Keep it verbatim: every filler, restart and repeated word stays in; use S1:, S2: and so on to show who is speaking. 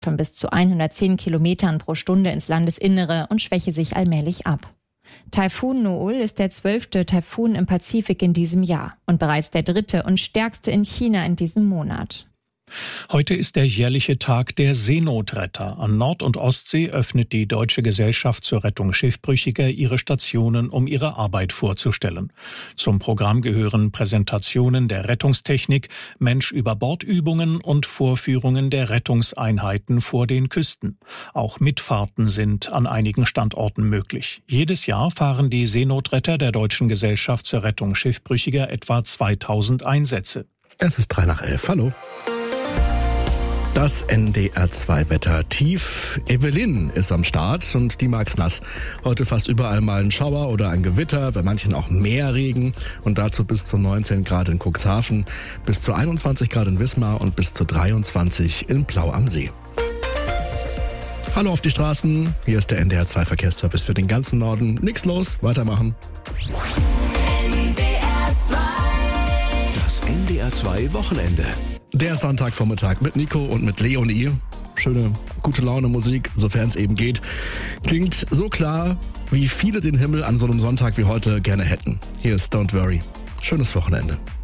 S1: von bis zu hundertzehn Kilometern pro Stunde ins Landesinnere und schwäche sich allmählich ab. Taifun Noul ist der zwölfte Taifun im Pazifik in diesem Jahr und bereits der dritte und stärkste in China in diesem Monat.
S2: Heute ist der jährliche Tag der Seenotretter. An Nord- und Ostsee öffnet die Deutsche Gesellschaft zur Rettung Schiffbrüchiger ihre Stationen, um ihre Arbeit vorzustellen. Zum Programm gehören Präsentationen der Rettungstechnik, Mensch-über-Bord-Übungen und Vorführungen der Rettungseinheiten vor den Küsten. Auch Mitfahrten sind an einigen Standorten möglich. Jedes Jahr fahren die Seenotretter der Deutschen Gesellschaft zur Rettung Schiffbrüchiger etwa zweitausend Einsätze.
S3: Es ist drei nach elf. Hallo. Das N D R zwei Wetter tief. Evelyn ist am Start und die mag's nass. Heute fast überall mal ein Schauer oder ein Gewitter, bei manchen auch mehr Regen und dazu bis zu neunzehn Grad in Cuxhaven, bis zu einundzwanzig Grad in Wismar und bis zu dreiundzwanzig in Plau am See. Hallo auf die Straßen, hier ist der N D R zwei Verkehrsservice für den ganzen Norden. Nix los, weitermachen.
S4: N D R zwei. Das N D R zwei Wochenende.
S3: Der Sonntagvormittag mit Nico und mit Leonie. Schöne, gute Laune Musik, sofern es eben geht. Klingt so klar, wie viele den Himmel an so einem Sonntag wie heute gerne hätten. Hier ist Don't Worry. Schönes Wochenende.